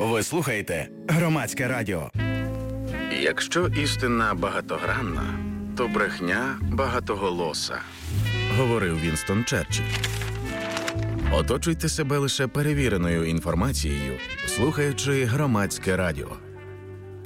Ви слухаєте Громадське радіо. Якщо істина багатогранна, то брехня багатоголоса, говорив Вінстон Черчилль. Оточуйте себе лише перевіреною інформацією, слухаючи Громадське радіо.